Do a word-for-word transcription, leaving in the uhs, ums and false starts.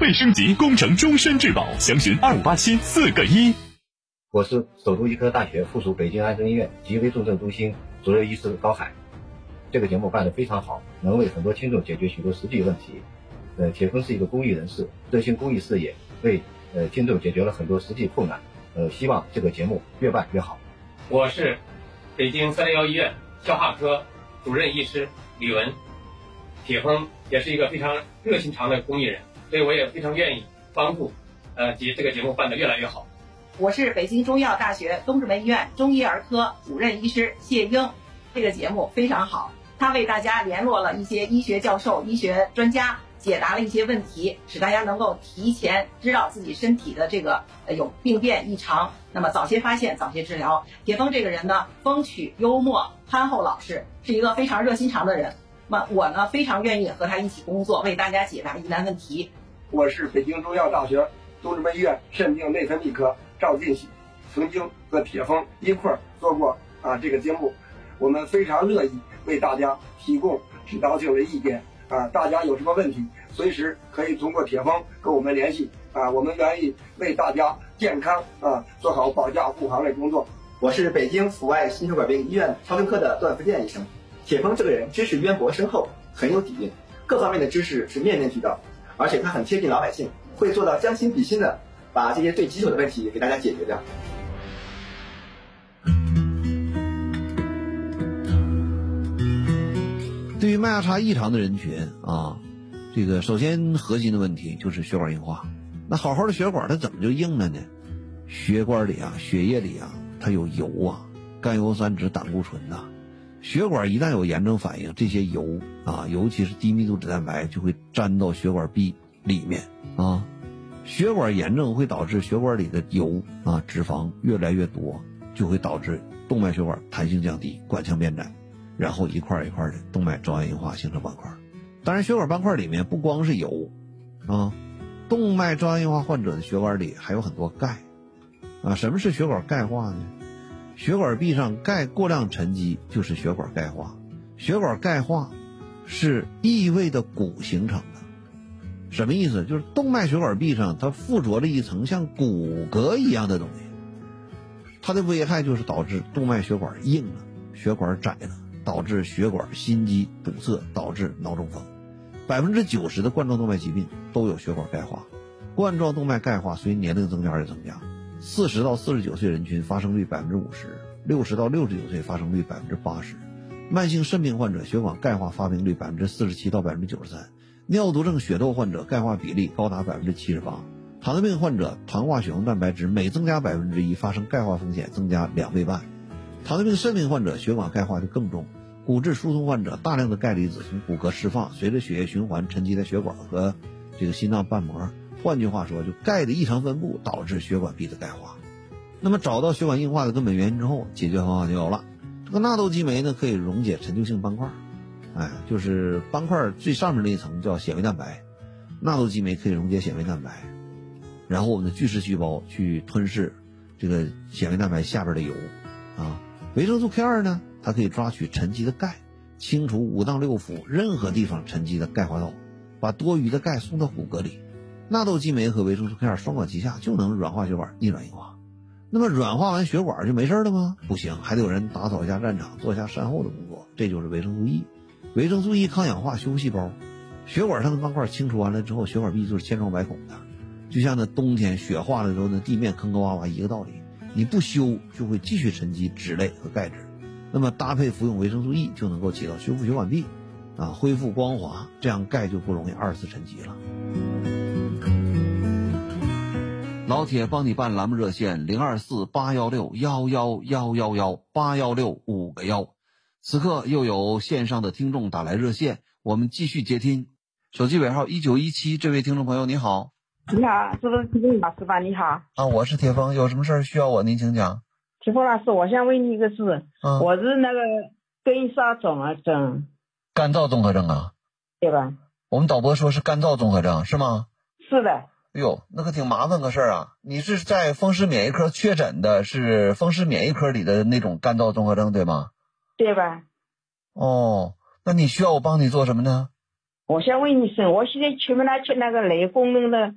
备升级，工程终身质保，详询二五八七四个一。 我是首都医科大学附属北京安生医院急危重症中心主任医师高海。这个节目办得非常好，能为很多听众解决许多实际问题。呃，铁峰是一个公益人士，热心公益事业，为呃听众解决了很多实际困难。呃，希望这个节目越办越好。 我是北京三零幺医院消化科主任医师李文。铁峰也是一个非常热心肠的公益人，所以我也非常愿意帮助呃及这个节目办得越来越好。 我是北京中医药大学东直门医院中医儿科主任医师谢英。这个节目非常好，他为大家联络了一些医学教授、医学专家，解答了一些问题，使大家能够提前知道自己身体的这个呃有病变异常，那么早些发现，早些治疗。铁峰这个人呢，风趣幽默，憨厚老实，是一个非常热心肠的人。那么我呢，非常愿意和他一起工作，为大家解答疑难问题。 我是北京中医药大学东直门医院肾病内分泌科赵进喜，曾经和铁峰一块儿做过啊这个节目，我们非常乐意为大家提供指导性的意见啊，大家有什么问题，随时可以通过铁峰跟我们联系啊，我们愿意为大家健康啊做好保驾护航的工作。 我是北京阜外心血管病医院超声科的段福建医生。铁峰这个人知识渊博深厚，很有底蕴，各方面的知识是面面俱到，而且他很贴近老百姓，会做到将心比心的把这些最棘手的问题给大家解决掉。 对于脉压差异常的人群啊，这个首先核心的问题就是血管硬化。那好好的血管它怎么就硬了呢？血管里啊，血液里啊，它有油啊，甘油三酯、胆固醇呐、啊。血管一旦有炎症反应，这些油啊，尤其是低密度脂蛋白就会粘到血管壁里面啊。血管炎症会导致血管里的油啊、脂肪越来越多，就会导致动脉血管弹性降低，管腔变窄，然后一块一块的动脉粥样硬化形成斑块。当然，血管斑块里面不光是油啊，动脉粥样硬化患者的血管里还有很多钙啊。什么是血管钙化呢？血管壁上钙过量沉积就是血管钙化。血管钙化是异位的骨形成的。什么意思？就是动脉血管壁上它附着了一层像骨骼一样的东西，它的危害就是导致动脉血管硬了，血管窄了，导致血管心肌堵塞，导致脑中风。百分之九十的冠状动脉疾病都有血管钙化。冠状动脉钙化随年龄增加而增加，四十到四十九岁人群发生率百分之五十，六十到六十九岁发生率百分之八十。慢性肾病患者血管钙化发病率百分之四十七到百分之九十三。尿毒症血窦患者钙化比例高达百分之七十八。糖尿病患者糖化血红蛋白质每增加百分之一，发生钙化风险增加两倍半。糖尿病肾病患者血管钙化就更重。骨质疏松患者大量的钙离子从骨骼释放，随着血液循环沉积在血管和这个心脏瓣膜。换句话说，就钙的异常分布导致血管壁的钙化。那么找到血管硬化的根本原因之后，解决方法就有了。这个纳豆激酶呢，可以溶解陈旧性斑块，哎，就是斑块最上面那一层叫显微蛋白，纳豆激酶可以溶解显微蛋白，然后我们的巨噬细胞去吞噬这个显微蛋白下边的油啊。维生素 K 二 呢，它可以抓取沉积的钙，清除五脏六腑任何地方沉积的钙化豆，把多余的钙送到骨骼里。纳豆激酶和维生素 K 二 双管齐下，就能软化血管，逆转硬化。那么软化完血管就没事了吗？不行，还得有人打扫一下战场，做一下善后的工作，这就是维生素 E。 维生素 E 抗氧化修复细胞，血管上的斑块清除完了之后，血管壁就是千疮百孔的，就像那冬天雪化的时候，那地面坑坑洼洼一个道理，你不修就会继续沉积脂类和钙质。那么搭配服用维生素 E 就能够起到修复血管壁啊，恢复光滑，这样钙就不容易二次沉积了。老铁帮你办栏目热线零二四八幺六幺幺幺幺幺八幺六五个幺。此刻又有线上的听众打来热线，我们继续接听。手机尾号一九一七，这位听众朋友你好。 你好，是不是铁峰老师吧？你好。 啊，我是铁峰，有什么事儿需要我您请讲。 铁峰老师，我想问你一个事， 嗯、 我是那个根沙综合症。 干燥综合症啊？ 对吧？ 我们导播说是干燥综合症是吗？ 是的。 哎呦，那可挺麻烦个事儿啊！你是在风湿免疫科确诊的，是风湿免疫科里的那种干燥综合症对吗？ 对吧？ 哦，那你需要我帮你做什么呢？ 我想问你一声，我现在去不来去那个内功能的